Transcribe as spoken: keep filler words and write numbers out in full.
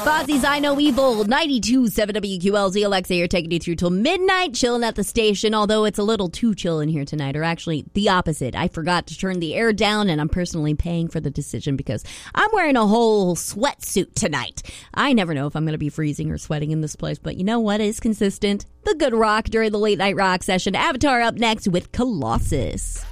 Fozzie's I Know Evil, ninety-two point seven W Q L Z. Alexa here, taking you through till midnight, chilling at the station, although it's a little too chill in here tonight, or actually the opposite. I forgot to turn the air down, and I'm personally paying for the decision because I'm wearing a whole sweatsuit tonight. I never know if I'm going to be freezing or sweating in this place, but you know what is consistent? The good rock during the late night rock session. Avatar up next with Colossus.